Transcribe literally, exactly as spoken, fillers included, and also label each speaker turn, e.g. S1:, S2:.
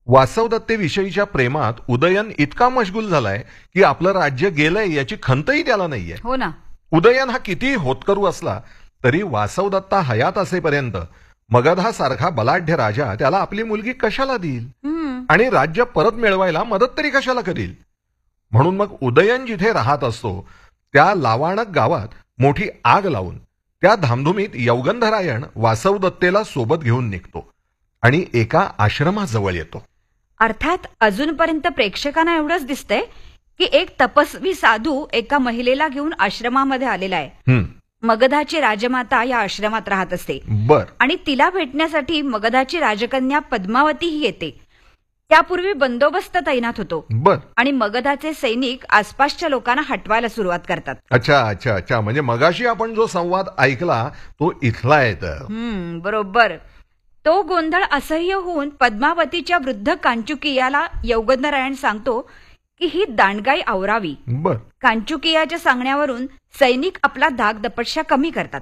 S1: वासवदत्तेविषयीच्या प्रेमात उदयन इतका मशगूल झालाय की आपलं राज्य गेलंय याची खंतही त्याला नाहीये.
S2: हो ना.
S1: उदयन हा कितीही होतकरू असला तरी वासवदत्ता हयात असेपर्यंत मगधा सारखा बलाढ्य राजा त्याला आपली मुलगी कशाला देईल आणि राज्य परत मिळवायला मदत तरी कशाला करील. म्हणून मग उदयन जिथे राहत असतो त्या लावाणक गावात मोठी आग लावून त्या धामधुमीत यौगंधरायण वासवदत्तेला सोबत घेऊन निघतो आणि एका आश्रमाजवळ येतो.
S2: अर्थात अजूनपर्यंत प्रेक्षकांना एवढंच दिसतंय की एक तपस्वी साधू एका महिलेला घेऊन आश्रमामध्ये आलेला आहे. मगधाची राजमाता या आश्रमात राहत असते.
S1: बर.
S2: आणि तिला भेटण्यासाठी मगधाची राजकन्या पद्मावतीही येते. त्यापूर्वी बंदोबस्त तैनात होतो.
S1: बर.
S2: आणि मगधाचे सैनिक आसपासच्या लोकांना हटवायला सुरुवात करतात.
S1: अच्छा अच्छा अच्छा म्हणजे मगाशी आपण जो संवाद ऐकला तो इथला येत.
S2: हम्म बरोबर. तो गोंधळ असह्य होऊन पद्मावतीच्या वृद्ध कांचुकियाला यौगंधरायण सांगतो की ही दांडगाई आवरावी.
S1: बर.
S2: कांचुकियाच्या सांगण्यावरून सैनिक आपला धाक दपटशा कमी करतात.